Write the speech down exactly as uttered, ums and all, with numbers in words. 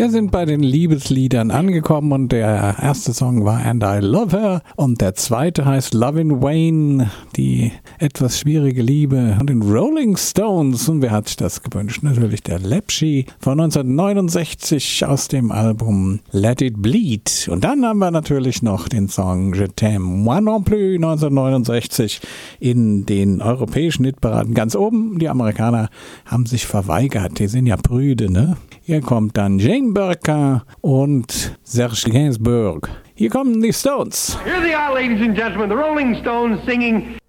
Wir sind bei den Liebesliedern angekommen und der erste Song war And I Love Her und der zweite heißt Lovin' Wayne, die etwas schwierige Liebe von den Rolling Stones. Und wer hat sich das gewünscht? Natürlich der Lepschi von neunzehnhundertneunundsechzig aus dem Album Let It Bleed. Und dann haben wir natürlich noch den Song Je t'aime moi non plus neunzehnhundertneunundsechzig in den europäischen Hitparaden ganz oben. Die Amerikaner haben sich verweigert, die sind ja prüde, ne? Hier kommt dann Jane Birkin und Serge Gainsbourg. Hier kommen die Stones. Here they are, ladies and gentlemen, the Rolling Stones singing